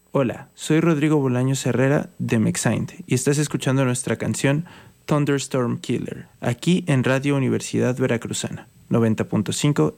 Hola, soy Rodrigo Bolaños Herrera de Mexaint y estás escuchando nuestra canción Thunderstorm Killer, aquí en Radio Universidad Veracruzana, 90.5